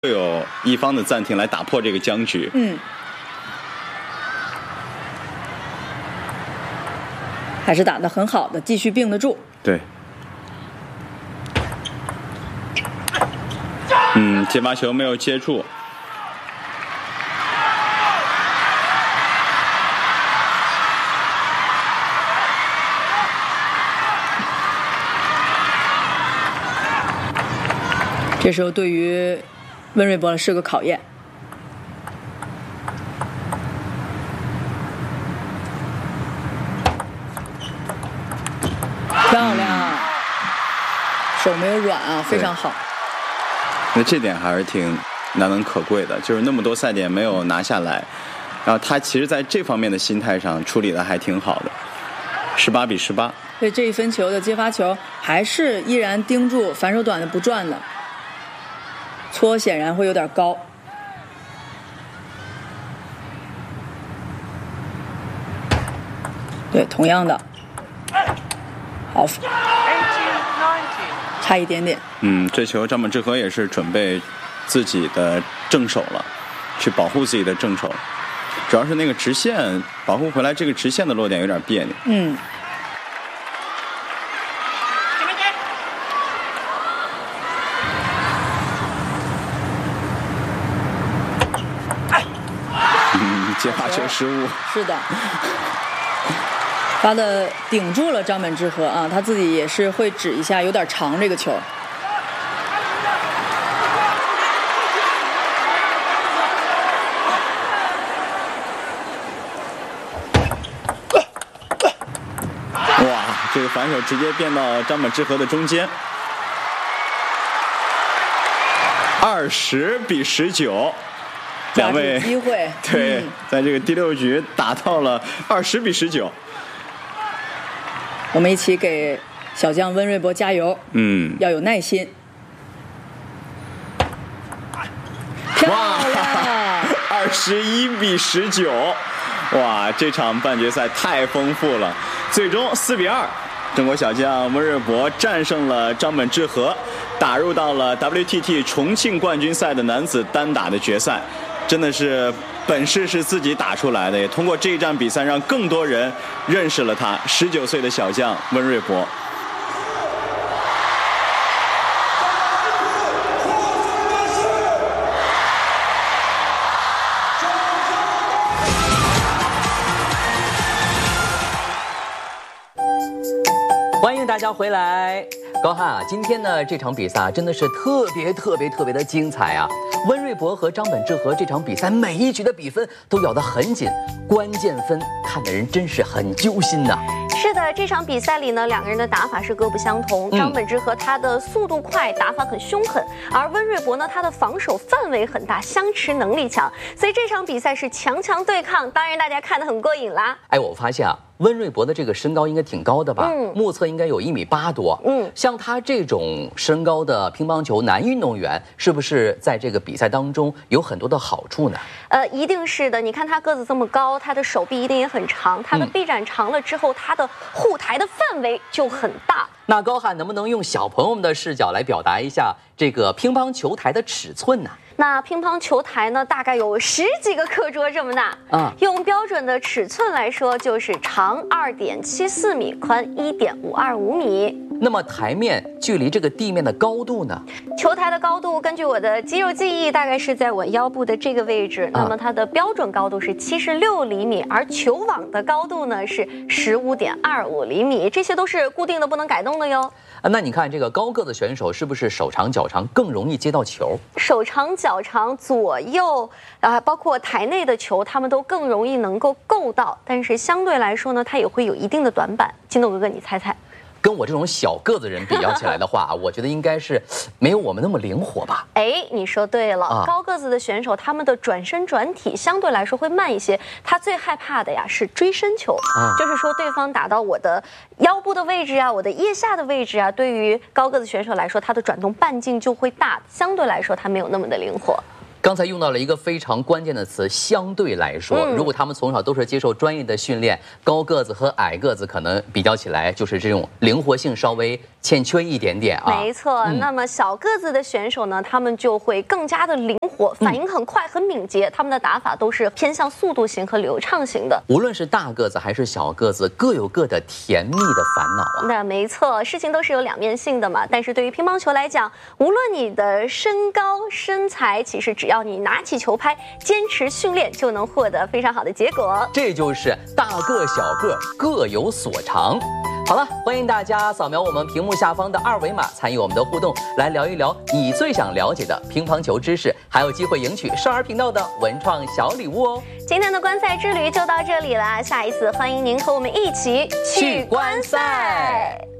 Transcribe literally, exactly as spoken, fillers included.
会有一方的暂停来打破这个僵局。 嗯，还是打得很好的，继续并得住。 对。嗯，接发球没有接住。 这时候对于温瑞博是个考验。漂亮，手没有软啊，非常好。 那这点还是挺难能可贵的，就是那么多赛点没有拿下来，然后他其实在这方面的心态上处理的还挺好的。十八比十八。 对这一分球的接发球，还是依然盯住反手短的不转的。搓显然会有点高，对，同样的，好，差一点点。 嗯，这球张本智和也是准备自己的正手了，去保护自己的正手，主要是那个直线保护回来，这个直线的落点有点别扭。 嗯。 接发球失误， 是的，发的顶住了张本智和啊，他自己也是会指一下，有点长这个球。 哇，这个反手直接变到张本智和的中间，二十比十九。两位机会对、 嗯， 在这个第六局打到了二十比十九。 我们一起给小将温瑞博加油， 嗯， 要有耐心。漂亮， 二十一比十九，哇，这场半决赛太丰富了。最终四比二，中国小将温瑞博战胜了张本智和，打入到了 W T T 重庆冠军赛的男子单打的决赛。真的是本事是自己打出来的，也通过这一场比赛让更多人认识了他，十九岁的小将温瑞博。 欢迎大家回来。高翰啊，今天呢这场比赛真的是特别特别特别的精彩啊！温瑞博和张本智和这场比赛每一局的比分都咬得很紧，关键分看的人真是很揪心呐、啊。 是的，这场比赛里呢，两个人的打法是各不相同。张本智和他的速度快，打法很凶狠，而温瑞博呢，他的防守范围很大，相持能力强，所以这场比赛是强强对抗，当然大家看得很过瘾啦。 哎，我发现啊。温瑞博的这个身高应该挺高的吧？ 嗯， 目测应该有一米八多。 嗯， 像他这种身高的乒乓球男运动员，是不是在这个比赛当中有很多的好处呢？ 呃，一定是的。你看他个子这么高，他的手臂一定也很长，他的臂展长了之后，嗯、他的护台的范围就很大。 那高翰能不能用小朋友们的视角来表达一下这个乒乓球台的尺寸呢？ 那乒乓球台呢，大概有十几个课桌这么大啊。用标准的尺寸来说，就是长二点七四米，宽一点五二五米。 那么台面距离这个地面的高度呢？ 球台的高度，根据我的肌肉记忆，大概是在我腰部的这个位置。啊、那么它的标准高度是七十六厘米，而球网的高度呢是十五点二五厘米，这些都是固定的，不能改动的哟。 啊，那你看这个高个子选手是不是手长脚长更容易接到球？ 手长脚长，左右啊，包括台内的球，他们都更容易能够够到，但是相对来说呢，它也会有一定的短板。金豆哥哥，你猜猜？ 跟我这种小个子人比较起来的话，我觉得应该是没有我们那么灵活吧。 哎，你说对了， 啊、 高个子的选手他们的转身转体相对来说会慢一些，他最害怕的呀是追身球，啊、就是说对方打到我的腰部的位置啊，我的腋下的位置啊，对于高个子选手来说，他的转动半径就会大，相对来说他没有那么的灵活。 刚才用到了一个非常关键的词，相对来说，嗯、如果他们从小都是接受专业的训练，高个子和矮个子可能比较起来，就是这种灵活性稍微欠缺一点点啊。 没错，嗯、那么小个子的选手呢，他们就会更加的灵活，反应很快、很敏捷，他们的打法都是偏向速度型和流畅型的。 无论是大个子还是小个子，各有各的甜蜜的烦恼啊。 那没错，事情都是有两面性的嘛。但是对于乒乓球来讲，无论你的身高、身材，其实只要你拿起球拍，坚持训练，就能获得非常好的结果。 这就是大个小个各有所长。好了，欢迎大家扫描我们屏幕下方的二维码，参与我们的互动，来聊一聊你最想了解的乒乓球知识，还有机会赢取少儿频道的文创小礼物哦。 今天的观赛之旅就到这里了，下一次欢迎您和我们一起去观赛。